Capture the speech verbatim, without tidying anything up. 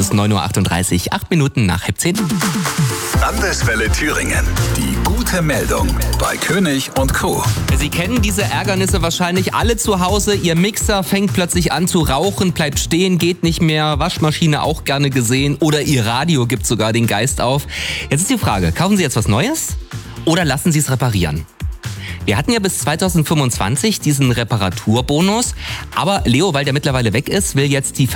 ist neun Uhr achtunddreißig, acht Minuten nach halb zehn. Landeswelle Thüringen. Die gute Meldung bei König und Co. Sie kennen diese Ärgernisse wahrscheinlich alle zu Hause. Ihr Mixer fängt plötzlich an zu rauchen, bleibt stehen, geht nicht mehr. Waschmaschine auch gerne gesehen. Oder Ihr Radio gibt sogar den Geist auf. Jetzt ist die Frage, kaufen Sie jetzt was Neues oder lassen Sie es reparieren? Wir hatten ja bis zweitausendfünfundzwanzig diesen Reparaturbonus. Aber Leo, weil der mittlerweile weg ist, will jetzt die